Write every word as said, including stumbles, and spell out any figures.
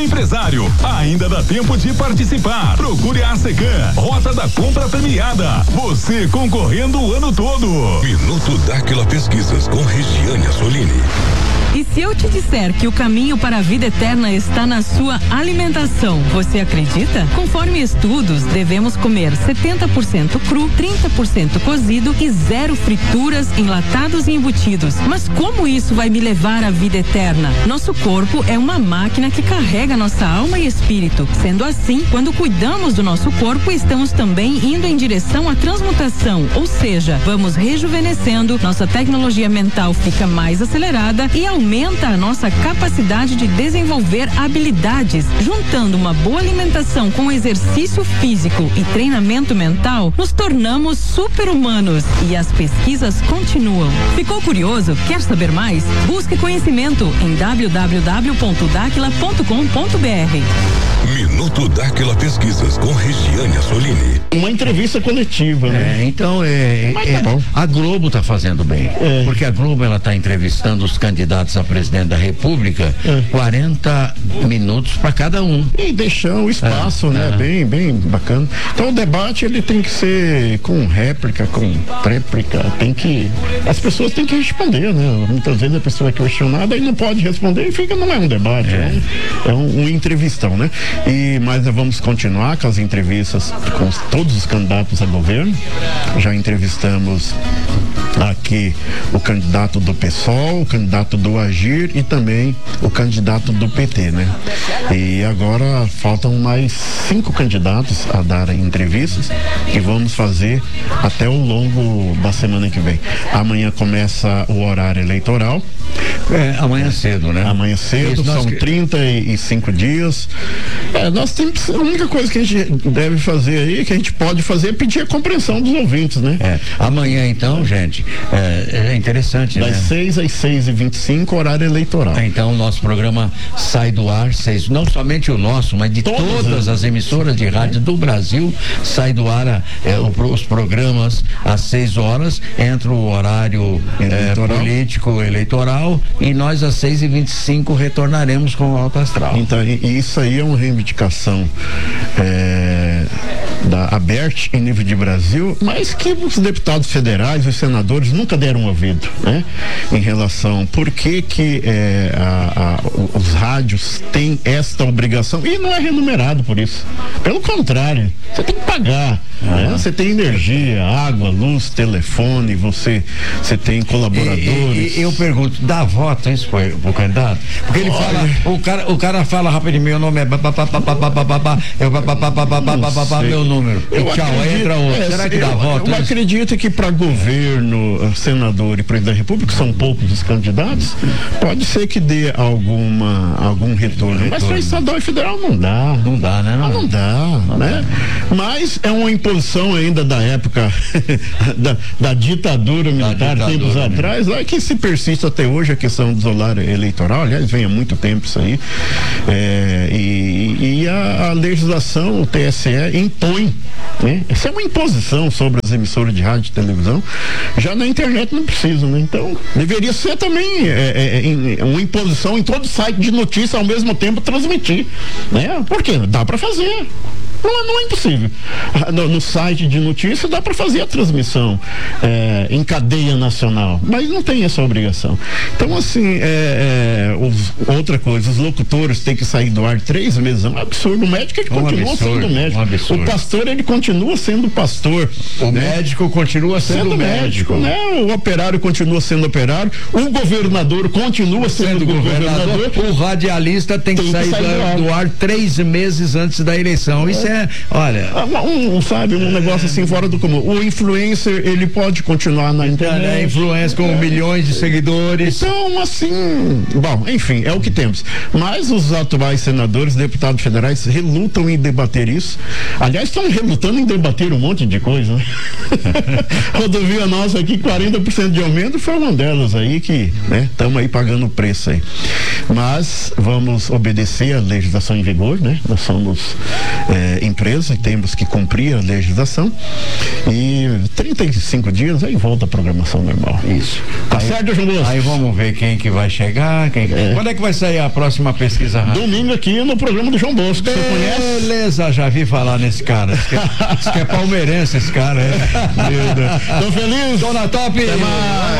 empresário. Ainda dá tempo de participar. Procure a Secan, Rota da Compra Premiada. Você concorrendo o ano todo. Minuto Dáquila Pesquisas com Regiane Assolini. E se eu te disser que o caminho para a vida eterna está na sua alimentação, você acredita? Conforme estudos, devemos comer setenta por cento cru, trinta por cento cozido e zero frituras, enlatados e embutidos. Mas como isso vai me levar à vida eterna? Nosso corpo é uma máquina que carrega nossa alma e espírito. Sendo assim, quando cuidamos do nosso corpo, estamos também indo em direção à transmutação, ou seja, vamos rejuvenescendo, nossa tecnologia mental fica mais acelerada e aumenta a nossa capacidade de desenvolver habilidades. Juntando uma boa alimentação com exercício físico e treinamento mental, nos tornamos super-humanos e as pesquisas continuam. Ficou curioso? Quer saber mais? Busque conhecimento em w w w ponto daquila ponto com ponto b r. Minuto Dáquila Pesquisas com Regiane Assolini. Uma entrevista coletiva, né? É, então é, Mas é tá bom. a Globo tá fazendo bem, É. porque a Globo ela tá entrevistando os candidatos a presidente da República, É. quarenta minutos para cada um. E deixar o espaço, É, né? é. Bem, bem bacana. Então o debate ele tem que ser com réplica, com tréplica, tem que, as pessoas têm que responder, né? Muitas vezes a pessoa é questionada e não pode responder e fica, não é um debate, é, é, um, é um, um entrevistão, né? E, mas nós vamos continuar com as entrevistas com os, todos os candidatos a governo. Já entrevistamos aqui o candidato do PSOL, o candidato do Agir e também o candidato do P T, né? E agora faltam mais cinco candidatos a dar entrevistas que vamos fazer até o longo da semana que vem. Amanhã começa o horário eleitoral. É, amanhã cedo, né? Amanhã cedo, Isso, nós são que- trinta e cinco dias. É, nós temos, a única coisa que a gente deve fazer aí, que a gente pode fazer, é pedir a compreensão dos ouvintes, né? É, amanhã então, gente, é, é interessante, Das né? seis às seis e vinte e cinco, horário eleitoral. Então o nosso programa sai do ar, seis, não somente o nosso, mas de Todas, todas né? as emissoras de rádio do Brasil, sai do ar a, é, o, os programas às seis horas, entra o horário é, Eleitoral. político eleitoral e nós às seis e vinte e cinco retornaremos com o Alto Astral. Então, e, e isso aí é uma reivindicação é, da ABERT em nível de Brasil, mas que os deputados federais, os senadores nunca deram ouvido, né? Em relação por que que é, a, a, os rádios têm esta obrigação e não é remunerado por isso. Pelo contrário, você tem que pagar, né? Você tem energia, água, luz, telefone, você, você tem colaboradores. E, e, e eu pergunto, dá voto isso pro, pro candidato? Porque ele fala, o cara, o cara fala rapidinho, meu nome é papapá, eu papapá, meu número. E Eu tchau, acredito- entra outro. é, Será que eu, dá voto? Eu isso? acredito que para governo, senador e presidente da República, são poucos os candidatos, pode ser que dê alguma, algum retorno. Mas para estadual e federal não dá. Não dá, né? Não, não dá, né? Mas é uma imposição ainda da época da, da ditadura militar, ditadura, tempos né? atrás, lá que se persiste até hoje a questão do horário eleitoral, aliás, vem há muito tempo isso aí. É, e e a, a legislação, o T S E, impõe, né? Essa é uma imposição sobre as emissoras de rádio e televisão. Já na internet não precisa, né? Então, deveria ser também é, é, é, uma imposição em todo site de notícia ao mesmo tempo transmitir, né? Por quê? Dá para fazer. Não, não é impossível. No, no site de notícia dá para fazer a transmissão é, em cadeia nacional, mas não tem essa obrigação. Então, assim, é, é, os, outra coisa, os locutores têm que sair do ar três meses. É um absurdo. O médico ele Um continua absurdo, sendo médico. um absurdo. O pastor ele continua sendo pastor. O né? médico continua sendo, Sendo médico, né? O operário continua sendo operário, o governador continua sendo, Sendo governador. governador, o radialista tem que Tem que sair, sair do, do ar. do ar três meses antes da eleição. Isso é, olha. Um, um, sabe, um negócio assim fora do comum. O influencer, ele pode continuar na É internet. influência com milhões de seguidores. Então, assim, bom, enfim, é o que temos. Mas os atuais senadores, deputados federais, relutam em debater isso. Aliás, estão relutando em debater um monte de coisa, né? Rodovia nossa aqui, quarenta por cento de aumento, foi uma delas aí que, né, estamos aí pagando o preço aí. Mas vamos obedecer à legislação em vigor, né? Nós somos é, empresa e temos que cumprir a legislação. E trinta e cinco dias aí volta a programação normal. Isso. Tá aí, certo, João Bosco? Aí vamos ver quem que vai chegar. Quem... É. Quando é que vai sair a próxima pesquisa? Domingo aqui no programa do João Bosco. Você conhece? Beleza, já vi falar nesse cara. Diz que, diz que é palmeirense esse cara. É. Tô feliz. Tô na top. Até mais.